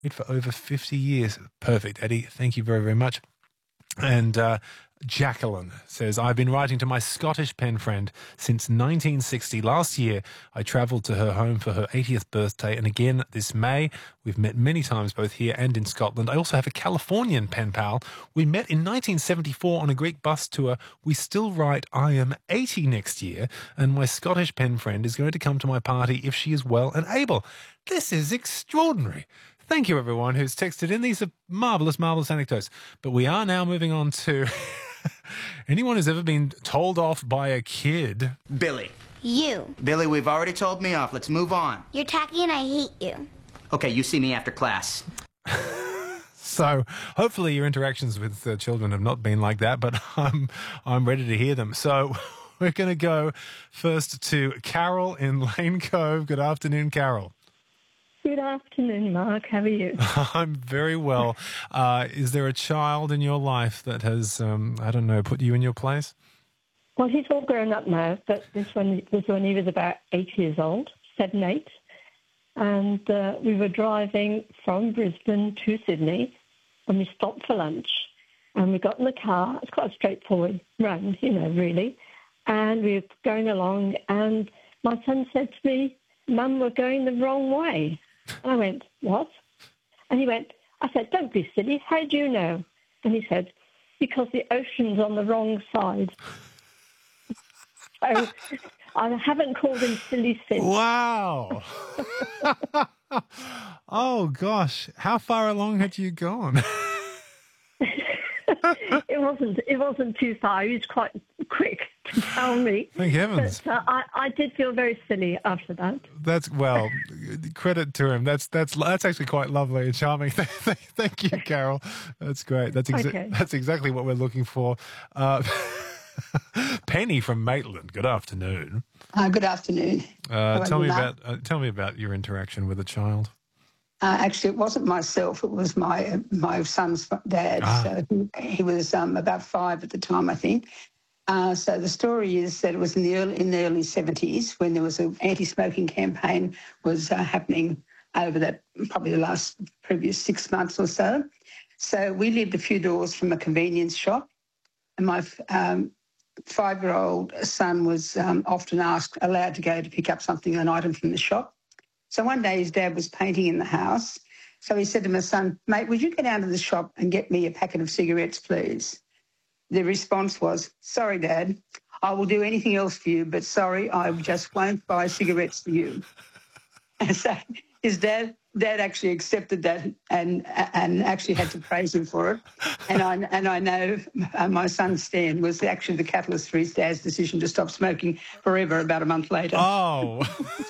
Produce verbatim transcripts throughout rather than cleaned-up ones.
For over fifty years. Perfect, Eddie. Thank you very, very much. And uh, Jacqueline says, I've been writing to my Scottish pen friend since nineteen sixty. Last year, I travelled to her home for her eightieth birthday, and again this May. We've met many times both here and in Scotland. I also have a Californian pen pal. We met in nineteen seventy-four on a Greek bus tour. We still write, I am eighty next year, and my Scottish pen friend is going to come to my party if she is well and able. This is extraordinary. Thank you, everyone who's texted in. These are marvellous, marvellous anecdotes. But we are now moving on to anyone who's ever been told off by a kid. Billy. You. Billy, we've already told me off. Let's move on. You're tacky and I hate you. Okay, you see me after class. So hopefully your interactions with uh, children have not been like that, but I'm, I'm ready to hear them. So we're going to go first to Carol in Lane Cove. Good afternoon, Carol. Good afternoon, Mark. How are you? I'm very well. Uh, is there a child in your life that has, um, I don't know, put you in your place? Well, he's all grown up now, but this one was when he was about eight years old, seven, eight. And uh, we were driving from Brisbane to Sydney, and we stopped for lunch. And we got in the car. It's quite a straightforward run, you know, really. And we were going along, and my son said to me, Mum, we're going the wrong way. And I went, what? And he went, I said, don't be silly. How do you know? And he said, because the ocean's on the wrong side. So I haven't called him silly since. Wow. Oh, gosh. How far along had you gone? It wasn't. It wasn't too far. He was quite quick to tell me. Thank heavens! But, uh, I, I did feel very silly after that. That's well, credit to him. That's that's that's actually quite lovely and charming. Thank you, Carol. That's great. That's exa- okay. That's exactly what we're looking for. Uh, Penny from Maitland. Good afternoon. Uh, good afternoon. Uh, tell me Mark? about uh, tell me about your interaction with a child. Uh, actually, it wasn't myself. It was my my son's dad. Ah. So he, he was um, about five at the time, I think. Uh, so the story is that it was in the early in the early seventies when there was an anti-smoking campaign was uh, happening over that probably the last previous six months or so. So we lived a few doors from a convenience shop, and my um, five-year-old son was um, often asked allowed to go to pick up something, an item from the shop. So one day his dad was painting in the house. So he said to my son, mate, would you go down to the shop and get me a packet of cigarettes, please? The response was, sorry, Dad, I will do anything else for you, but sorry, I just won't buy cigarettes for you. And so his dad dad actually accepted that and and actually had to praise him for it. And I and I know uh, my son Stan was actually the catalyst for his dad's decision to stop smoking forever about a month later. Oh,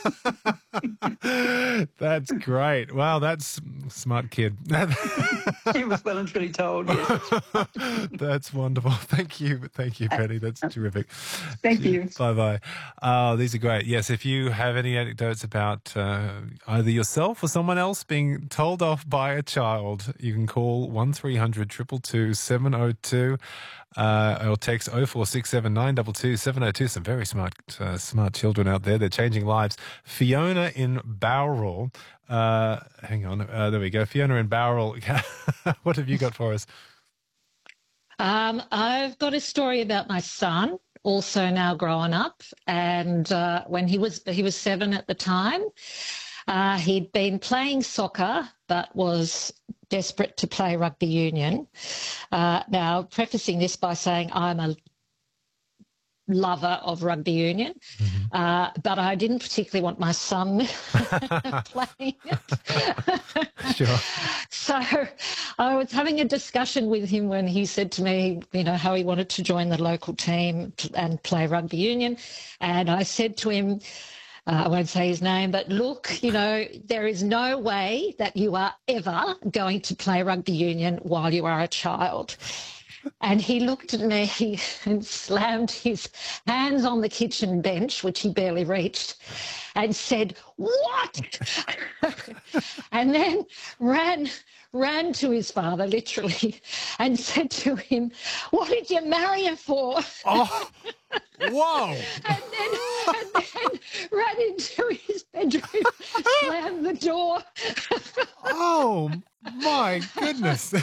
that's great. Wow, that's a smart kid. He was well and truly told, yes. That's wonderful. Thank you. Thank you, Penny. That's terrific. Thank you. Bye-bye. Uh, these are great. Yes, if you have any anecdotes about uh, either yourself or someone else being told off by a child, you can call one three hundred two two two seven oh two uh, or text oh four six seven nine two two seven oh two. Some very smart uh, smart children out there. They're changing lives. Fiona in Bowral. Uh, hang on. Uh, there we go. Fiona in Bowral. What have you got for us? Um, I've got a story about my son, also now growing up, and uh, when he was he was seven at the time. Uh, he'd been playing soccer but was desperate to play rugby union. Uh, now, prefacing this by saying I'm a lover of rugby union, mm-hmm. uh, but I didn't particularly want my son playing it. Sure. So I was having a discussion with him when he said to me, you know, how he wanted to join the local team and play rugby union. And I said to him, Uh, I won't say his name, but look, you know, there is no way that you are ever going to play rugby union while you are a child. And he looked at me and slammed his hands on the kitchen bench, which he barely reached, and said, "What?" And then ran ran to his father, literally, and said to him, "What did you marry her for?" Oh, whoa. And then, and then ran into his bedroom, slammed the door. Oh, my goodness.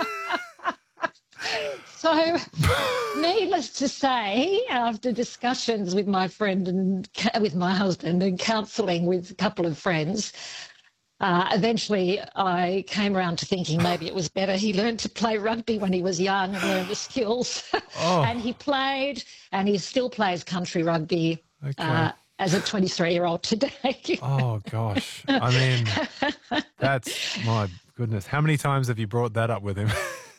So, needless to say, after discussions with my friend and with my husband and counselling with a couple of friends, uh, eventually I came around to thinking maybe it was better he learned to play rugby when he was young and learned the skills. Oh. And he played, and he still plays country rugby Okay. uh, as a twenty-three-year-old today. Oh, gosh. I mean, that's, my goodness. How many times have you brought that up with him?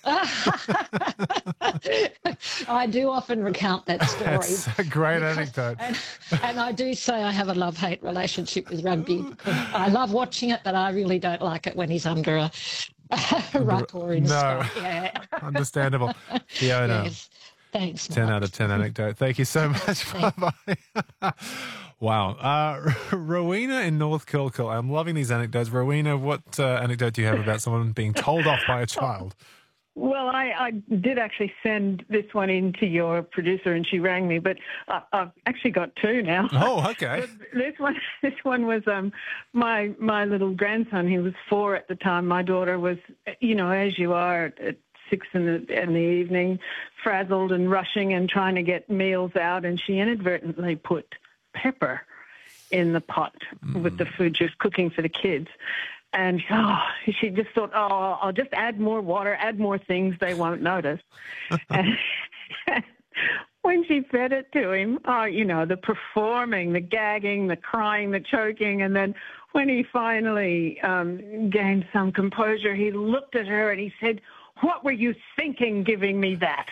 I do often recount that story. That's a great because- anecdote. And, and I do say I have a love-hate relationship with rugby because I love watching it, but I really don't like it when he's under a, a ruck or in No. stock. Yeah. Understandable. Fiona, Yes. Thanks, ten Mark. out of ten anecdote. Thank you so much. Bye-bye. Wow. Uh, Rowena in North Kilkeel. I'm loving these anecdotes. Rowena, what uh, anecdote do you have about someone being told off by a child? Well, I, I did actually send this one in to your producer, and she rang me, but I, I've actually got two now. Oh, okay. This one, this one was um, my my little grandson. He was four at the time. My daughter was, you know, as you are at six in the in the evening, frazzled and rushing and trying to get meals out, and she inadvertently put pepper in the pot mm. with the food she was cooking for the kids. And oh, she just thought, oh, I'll just add more water, add more things, they won't notice. And when she fed it to him, oh, you know, the performing, the gagging, the crying, the choking, and then when he finally um, gained some composure, he looked at her and he said, "What were you thinking giving me that?"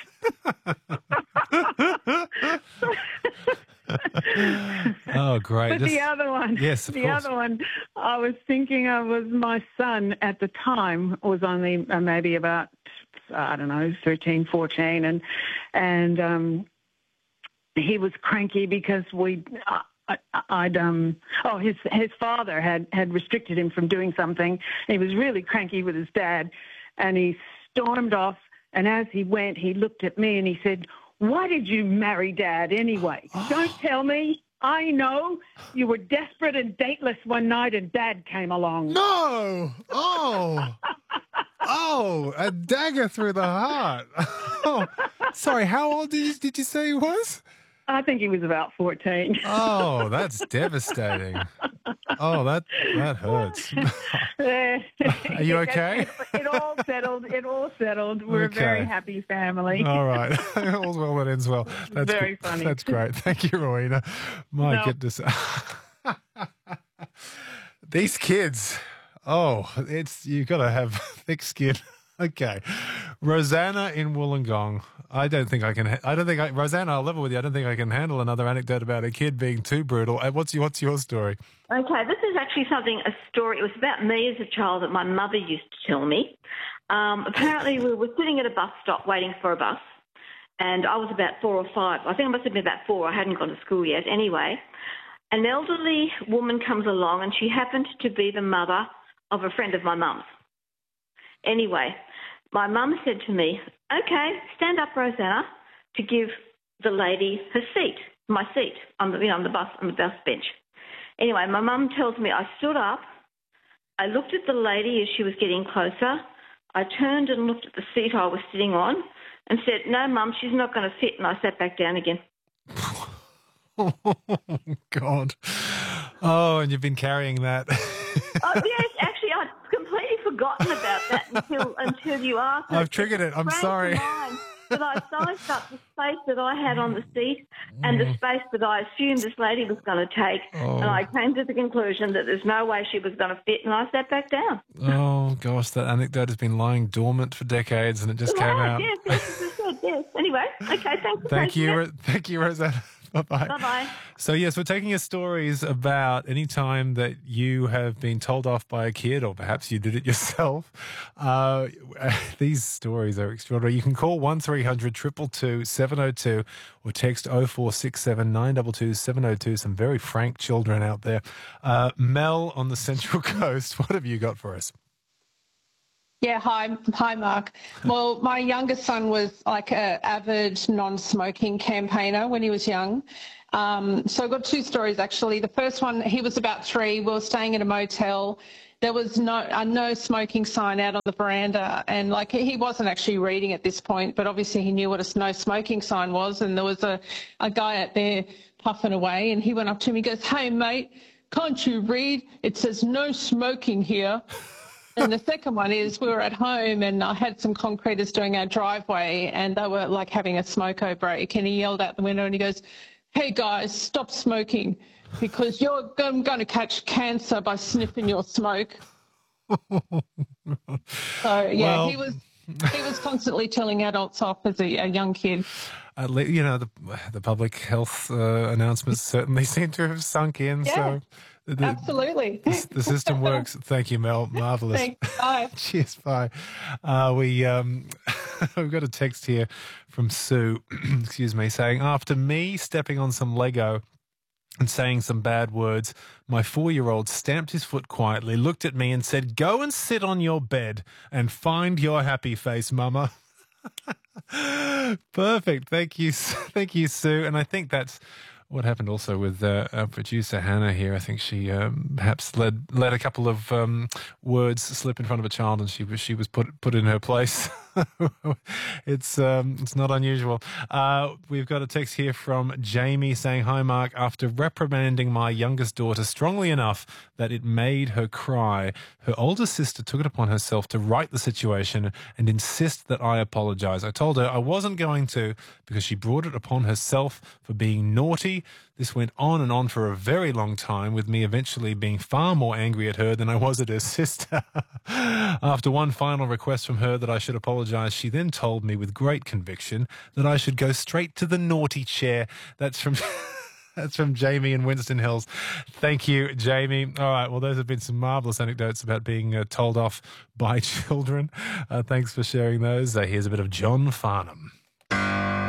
Oh, great. But Just- the other one, Yes, of the course. other one, I was thinking of was my son at the time was only uh, maybe about, I don't know, thirteen, fourteen, and and um, he was cranky because we. Uh, I, I'd um oh his his father had had restricted him from doing something. He was really cranky with his dad, and he stormed off. And as he went, he looked at me and he said, "Why did you marry Dad anyway? Don't tell me. I know you were desperate and dateless one night and Dad came along." No! Oh! Oh, a dagger through the heart. Oh, sorry, how old did you, did you say he was? I think he was about fourteen. Oh, that's devastating. Oh, that that hurts. Are you okay? It, it all settled. It all settled. We're Okay. a very happy family. All right. All's well that ends well. That's Very gr- funny. That's great. Thank you, Rowena. My No. goodness. These kids. Oh, it's you've got to have thick skin. Okay. Rosanna in Wollongong. I don't think I can. Ha- I don't think I, Rosanna, I'll level with you. I don't think I can handle another anecdote about a kid being too brutal. Uh, What's your, what's your story? Okay, this is actually something, a story. It was about me as a child that my mother used to tell me. Um, apparently, we were sitting at a bus stop waiting for a bus, and I was about four or five. I think I must have been about four. I hadn't gone to school yet. Anyway, an elderly woman comes along, and she happened to be the mother of a friend of my mum's. Anyway, my mum said to me, "Okay, stand up, Rosanna," to give the lady her seat, my seat, on the, you know, on the bus, on the bus bench. Anyway, my mum tells me I stood up, I looked at the lady as she was getting closer, I turned and looked at the seat I was sitting on and said, "No, Mum, she's not going to fit," and I sat back down again. Oh, God. Oh, and you've been carrying that. Oh, yes, actually, I'd completely forgotten about that until until you asked. I've triggered it. I'm sprang to sorry. mind that I sized up the space that I had on the seat and the space that I assumed this lady was going to take, Oh. and I came to the conclusion that there's no way she was going to fit, and I sat back down. Oh, gosh, that anecdote has been lying dormant for decades and it just came Right, out. yes, yes, yes, yes, yes. Anyway, okay, thanks for Thank taking you. it. Ro- Thank you, Rosanna. Bye-bye. Bye-bye. So, yes, we're taking your stories about any time that you have been told off by a kid, or perhaps you did it yourself. Uh, these stories are extraordinary. You can call one three hundred two two two seven oh two or text oh four six seven nine two two seven oh two. Some very frank children out there. Uh, Mel on the Central Coast, what have you got for us? Yeah, hi, hi, Mark. Well, my youngest son was like an avid non-smoking campaigner when he was young. Um, so I've got two stories, actually. The first one, he was about three. We were staying in a motel. There was no a no smoking sign out on the veranda, and like he wasn't actually reading at this point, but obviously he knew what a no smoking sign was, and there was a, a guy out there puffing away, and he went up to him, he goes, "Hey, mate, can't you read? It says no smoking here." And the second one is we were at home and I had some concreters doing our driveway and they were like having a smoko break, and he yelled out the window and he goes, "Hey guys, stop smoking because you're I'm going to catch cancer by sniffing your smoke." So yeah, Well, he was he was constantly telling adults off as a, a young kid. At least, you know, the the public health uh, announcements certainly seem to have sunk in. Yeah, so the, absolutely. The, the system works. Thank you, Mel. Marvellous. Thanks. Bye. Cheers. Bye. Uh, we, um, we've got a text here from Sue, excuse me, saying, after me stepping on some Lego and saying some bad words, my four-year-old stamped his foot quietly, looked at me and said, "Go and sit on your bed and find your happy face, Mama." Perfect. Thank you. Thank you, Sue. And I think that's what happened also with uh, our producer Hannah here. I think she um, perhaps let let a couple of um, words slip in front of a child, and she was she was put put in her place. it's um, it's not unusual. Uh, we've got a text here from Jamie saying, "Hi, Mark. After reprimanding my youngest daughter strongly enough that it made her cry, her older sister took it upon herself to right the situation and insist that I apologize. I told her I wasn't going to because she brought it upon herself for being naughty. This went on and on for a very long time, with me eventually being far more angry at her than I was at her sister. After one final request from her that I should apologize, she then told me with great conviction that I should go straight to the naughty chair." That's from... That's from Jamie in Winston Hills. Thank you, Jamie. All right, well, those have been some marvellous anecdotes about being uh, told off by children. Uh, thanks for sharing those. Uh, here's a bit of John Farnham.